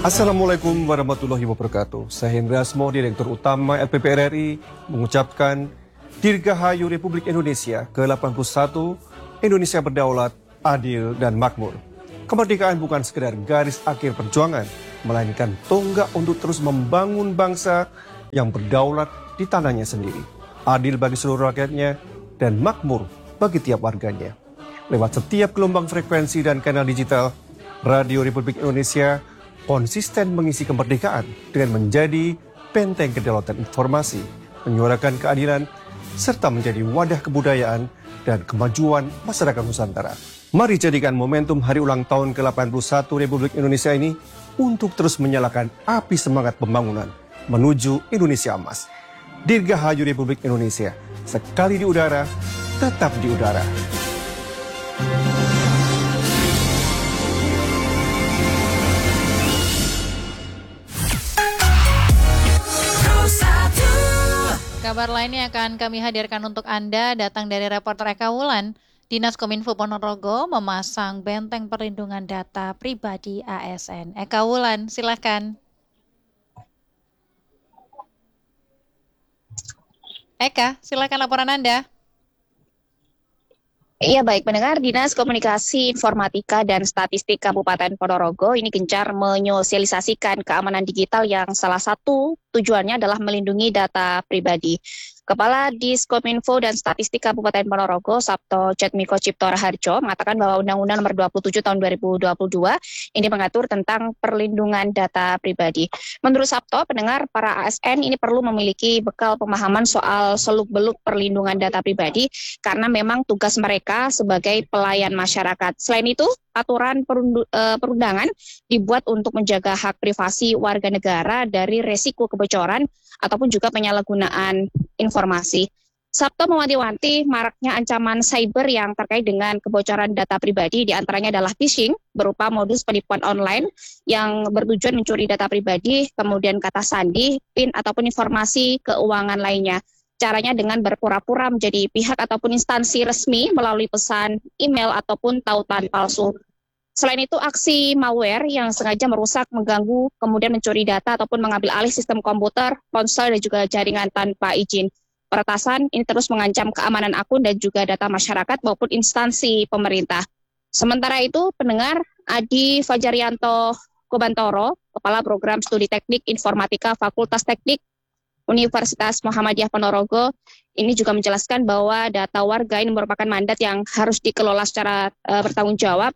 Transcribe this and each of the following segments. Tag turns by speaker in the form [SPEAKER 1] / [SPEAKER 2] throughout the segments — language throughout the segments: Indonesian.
[SPEAKER 1] Assalamualaikum warahmatullahi wabarakatuh. Saya Hendra Asmo, Direktur Utama LPP RRI, mengucapkan Dirgahayu Republik Indonesia ke-81, Indonesia berdaulat, adil, dan makmur. Kemerdekaan bukan sekedar garis akhir perjuangan, melainkan tonggak untuk terus membangun bangsa yang berdaulat di tanahnya sendiri, adil bagi seluruh rakyatnya, dan makmur bagi tiap warganya. Lewat setiap gelombang frekuensi dan kanal digital, Radio Republik Indonesia konsisten mengisi kemerdekaan dengan menjadi benteng kedaulatan informasi, menyuarakan keadilan, serta menjadi wadah kebudayaan dan kemajuan masyarakat Nusantara. Mari jadikan momentum hari ulang tahun ke-81 Republik Indonesia ini untuk terus menyalakan api semangat pembangunan menuju Indonesia Emas. Dirgahayu Republik Indonesia, sekali di udara, tetap di udara.
[SPEAKER 2] Kabar lainnya akan kami hadirkan untuk Anda datang dari reporter Eka Wulan. Dinas Kominfo Ponorogo memasang benteng perlindungan data pribadi ASN. Eka Wulan, silakan. Eka, silakan laporan Anda.
[SPEAKER 3] Iya baik, pendengar, Dinas Komunikasi Informatika dan Statistik Kabupaten Ponorogo ini gencar menyosialisasikan keamanan digital yang salah satu tujuannya adalah melindungi data pribadi. Kepala Diskominfo dan Statistik Kabupaten Ponorogo, Sabto Cetmiko Cipto Raharjo, mengatakan bahwa Undang-Undang Nomor 27 Tahun 2022 ini mengatur tentang perlindungan data pribadi. Menurut Sabto, pendengar, para ASN ini perlu memiliki bekal pemahaman soal seluk-beluk perlindungan data pribadi karena memang tugas mereka sebagai pelayan masyarakat. Selain itu, aturan perundangan dibuat untuk menjaga hak privasi warga negara dari resiko kebocoran ataupun juga penyalahgunaan informasi. Sabto mewanti-wanti maraknya ancaman cyber yang terkait dengan kebocoran data pribadi, diantaranya adalah phishing berupa modus penipuan online yang bertujuan mencuri data pribadi, kemudian kata sandi, PIN ataupun informasi keuangan lainnya. Caranya dengan berpura-pura menjadi pihak ataupun instansi resmi melalui pesan email ataupun tautan palsu. Selain itu, aksi malware yang sengaja merusak, mengganggu, kemudian mencuri data ataupun mengambil alih sistem komputer, ponsel, dan juga jaringan tanpa izin. Peretasan ini terus mengancam keamanan akun dan juga data masyarakat maupun instansi pemerintah. Sementara itu, pendengar, Adi Fajarianto Kobantoro, Kepala Program Studi Teknik Informatika Fakultas Teknik Universitas Muhammadiyah Ponorogo, ini juga menjelaskan bahwa data warga ini merupakan mandat yang harus dikelola secara bertanggung jawab,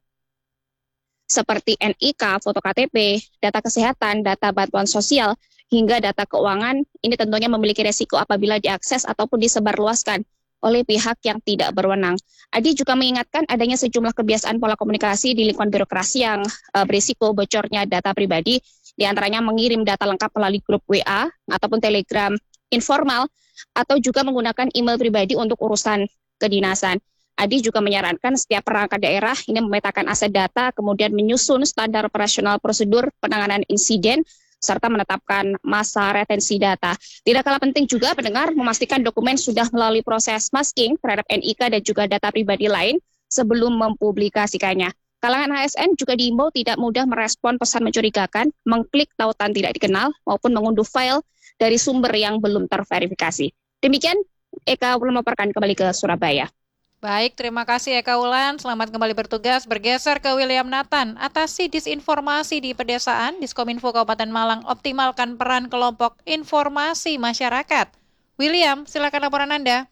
[SPEAKER 3] seperti NIK, foto KTP, data kesehatan, data bantuan sosial, hingga data keuangan. Ini tentunya memiliki resiko apabila diakses ataupun disebarluaskan oleh pihak yang tidak berwenang. Adi juga mengingatkan adanya sejumlah kebiasaan pola komunikasi di lingkungan birokrasi yang berisiko bocornya data pribadi, di antaranya mengirim data lengkap melalui grup WA ataupun Telegram informal, atau juga menggunakan email pribadi untuk urusan kedinasan. Adi juga menyarankan setiap perangkat daerah ini memetakan aset data, kemudian menyusun standar operasional prosedur penanganan insiden, serta menetapkan masa retensi data. Tidak kalah penting juga pendengar memastikan dokumen sudah melalui proses masking terhadap NIK dan juga data pribadi lain sebelum mempublikasikannya. Kalangan ASN juga diimbau tidak mudah merespon pesan mencurigakan, mengklik tautan tidak dikenal, maupun mengunduh file dari sumber yang belum terverifikasi. Demikian, Eka melaporkan kembali ke Surabaya.
[SPEAKER 2] Baik, terima kasih Eka Wulan. Selamat kembali bertugas. Bergeser ke William Nathan. Atasi disinformasi di pedesaan, Diskominfo Kabupaten Malang optimalkan peran kelompok informasi masyarakat. William, silakan laporan Anda.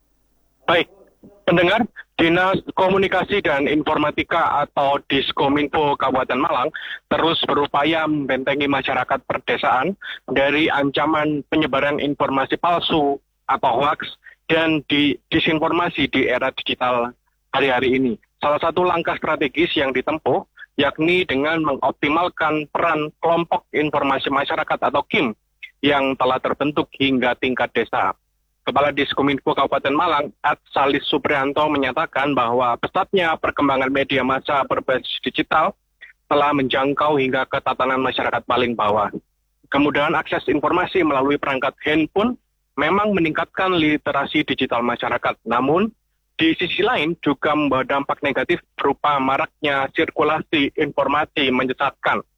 [SPEAKER 4] Baik, pendengar, Dinas Komunikasi dan Informatika atau Diskominfo Kabupaten Malang terus berupaya membentengi masyarakat pedesaan dari ancaman penyebaran informasi palsu atau hoax dan disinformasi di era digital hari-hari ini. Salah satu langkah strategis yang ditempuh yakni dengan mengoptimalkan peran kelompok informasi masyarakat atau KIM yang telah terbentuk hingga tingkat desa. Kepala Diskominfo Kabupaten Malang, Salis Suprianto, menyatakan bahwa pesatnya perkembangan media massa berbasis digital telah menjangkau hingga ke tatanan masyarakat paling bawah. Kemudahan akses informasi melalui perangkat handphone memang meningkatkan literasi digital masyarakat. Namun, di sisi lain juga membawa dampak negatif berupa maraknya sirkulasi informasi menyesatkan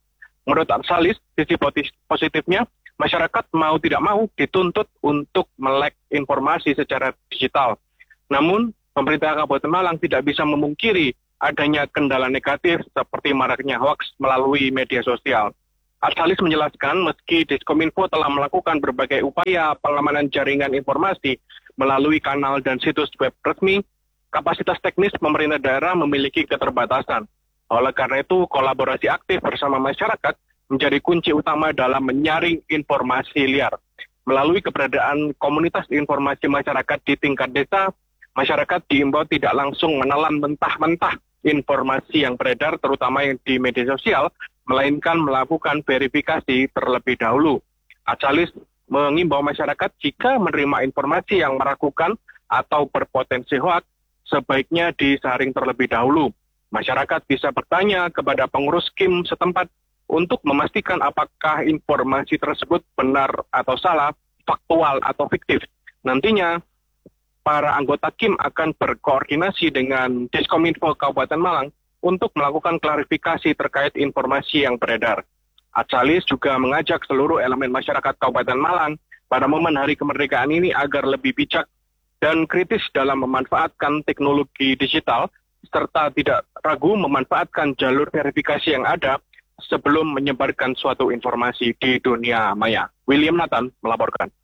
[SPEAKER 4] Menurut Atsalis, sisi positifnya, masyarakat mau tidak mau dituntut untuk melek informasi secara digital. Namun, pemerintah Kabupaten Malang tidak bisa memungkiri adanya kendala negatif seperti maraknya hoaks melalui media sosial. Atsalis menjelaskan meski Diskominfo telah melakukan berbagai upaya pengamanan jaringan informasi melalui kanal dan situs web resmi, kapasitas teknis pemerintah daerah memiliki keterbatasan. Oleh karena itu, kolaborasi aktif bersama masyarakat menjadi kunci utama dalam menyaring informasi liar. Melalui keberadaan komunitas informasi masyarakat di tingkat desa, masyarakat diimbau tidak langsung menelan mentah-mentah informasi yang beredar, terutama yang di media sosial, melainkan melakukan verifikasi terlebih dahulu. Atsalis mengimbau masyarakat jika menerima informasi yang meragukan atau berpotensi hoaks, sebaiknya disaring terlebih dahulu. Masyarakat bisa bertanya kepada pengurus KIM setempat untuk memastikan apakah informasi tersebut benar atau salah, faktual atau fiktif. Nantinya, para anggota KIM akan berkoordinasi dengan Diskominfo Kabupaten Malang untuk melakukan klarifikasi terkait informasi yang beredar. Atsalis juga mengajak seluruh elemen masyarakat Kabupaten Malang pada momen Hari Kemerdekaan ini agar lebih bijak dan kritis dalam memanfaatkan teknologi digital, serta tidak ragu memanfaatkan jalur verifikasi yang ada sebelum menyebarkan suatu informasi di dunia maya. William Nathan melaporkan.